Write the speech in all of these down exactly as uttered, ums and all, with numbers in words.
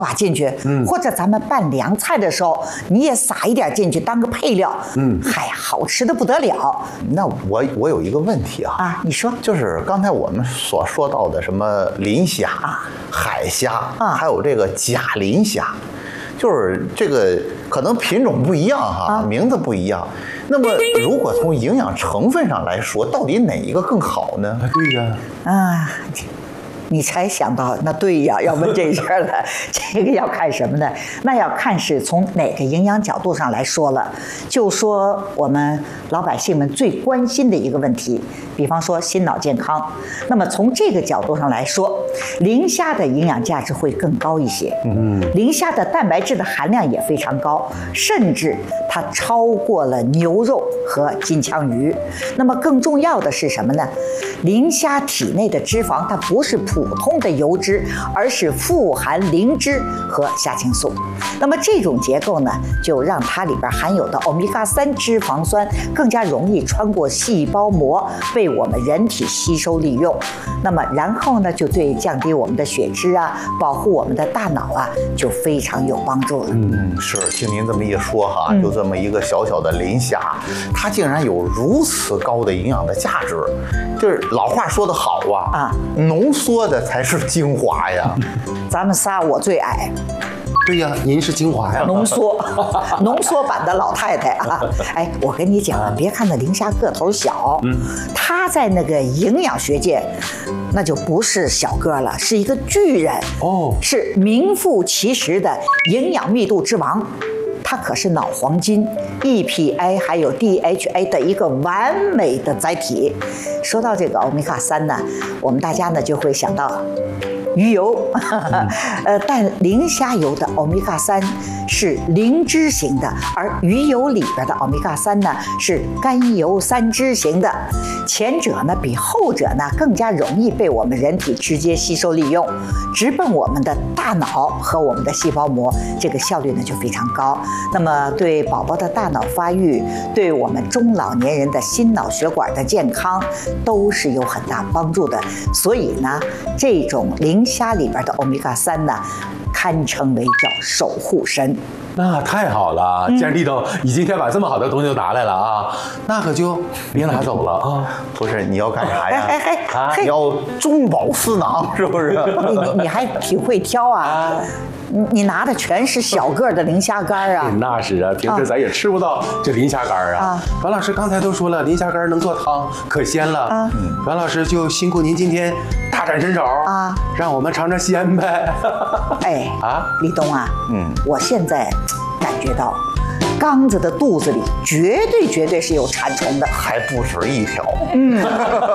把进去，嗯，或者咱们拌凉菜的时候，你也撒一点进去当个配料，嗯，嗨，好吃的不得了。 那我我有一个问题啊， 啊，你说， 就是刚才我们所说到的什么磷虾、啊、海虾啊，还有这个假磷虾，就是这个可能品种不一样哈，啊、名字不一样。那么如果从营养成分上来说，到底哪一个更好呢？ 对呀， 啊。你才想到，那对呀，要问这事儿了。这个要看什么呢？那要看是从哪个营养角度上来说了。就说我们老百姓们最关心的一个问题，比方说心脑健康。那么从这个角度上来说，磷虾的营养价值会更高一些。嗯，磷虾的蛋白质的含量也非常高，甚至它超过了牛肉和金枪鱼。那么更重要的是什么呢？磷虾体内的脂肪，它不是普通的油脂，而是富含磷脂和虾青素。那么这种结构呢，就让它里边含有的欧米伽三脂肪酸更加容易穿过细胞膜，被我们人体吸收利用。那么然后呢，就对降低我们的血脂啊，保护我们的大脑啊，就非常有帮助了。 嗯，是，听您这么一说哈，嗯、就这么一个小小的磷虾，它竟然有如此高的营养的价值。就是老话说得好啊，啊，浓缩的才是精华呀。 咱们仨我最矮。 对呀，您是精华呀， 浓缩，浓缩版的老太太啊！哎，我跟你讲啊，别看那磷虾个头小，嗯，它在那个营养学界，那就不是小个了，是一个巨人哦，是名副其实的营养密度之王。它可是脑黄金、E P A 还有 D H A 的一个完美的载体。说到这个欧米伽三呢，我们大家呢就会想到鱼油，呃，但磷虾油的欧米伽三是磷脂型的，而鱼油里边的欧米伽三呢是甘油三酯型的。前者呢比后者呢更加容易被我们人体直接吸收利用，直奔我们的大脑和我们的细胞膜，这个效率呢就非常高。那么对宝宝的大脑发育，对我们中老年人的心脑血管的健康都是有很大帮助的。所以呢，这种磷虾里边的欧米伽三呢，堪称为叫守护神。 那太好了，既然立冬，你今天把这么好的东西都拿来了啊，那可就别拿走了啊！ 不是，你要干啥呀？啊，你要中饱私囊，是不是？ 你你你还挺会挑啊！你你拿的全是小个的磷虾干啊！ 那是啊，平时咱也吃不到这磷虾干啊。樊老师刚才都说了，磷虾干能做汤，可鲜了。啊，樊老师就辛苦您今天大展身手啊，让我们尝尝鲜呗。 哎啊，立冬啊，嗯，我现在感觉到刚子的肚子里绝对绝对是有馋虫的， 还不止一条。 嗯，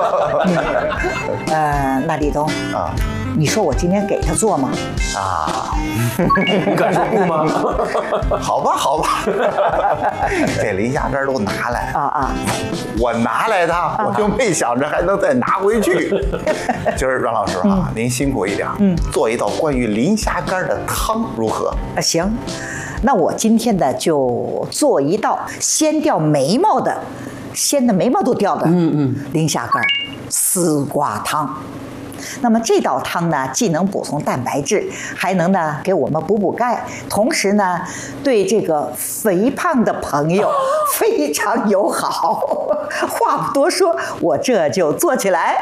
呃，那立冬啊，你说我今天给他做吗？ 啊， 你敢说不吗？ 好吧，好吧，这磷虾干都拿来啊啊！我拿来的，我就没想着还能再拿回去。今儿阮老师啊，嗯、您辛苦一点，嗯，做一道关于磷虾干的汤如何？ 啊，行，那我今天的就做一道先掉眉毛的，先的眉毛都掉的，嗯嗯，磷虾干丝瓜汤。那么这道汤呢，既能补充蛋白质，还能呢给我们补补钙，同时呢，对这个肥胖的朋友非常友好。话不多说，我这就做起来。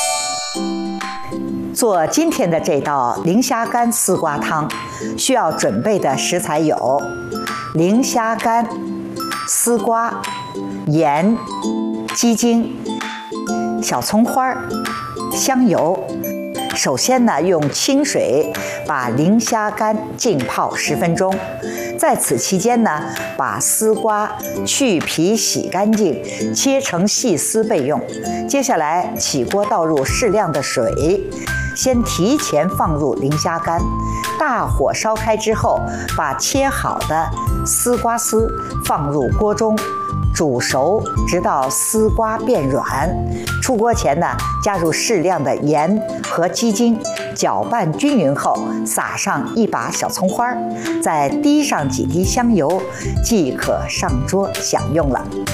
做今天的这道磷虾干丝瓜汤，需要准备的食材有磷虾干、丝瓜、盐、鸡精、小葱花、香油。首先呢，用清水把磷虾干浸泡十分钟，在此期间呢，把丝瓜去皮洗干净，切成细丝备用。接下来起锅倒入适量的水，先提前放入磷虾干，大火烧开之后，把切好的丝瓜丝放入锅中，煮熟直到丝瓜变软。出锅前呢，加入适量的盐和鸡精，搅拌均匀后，撒上一把小葱花，再滴上几滴香油，即可上桌享用了。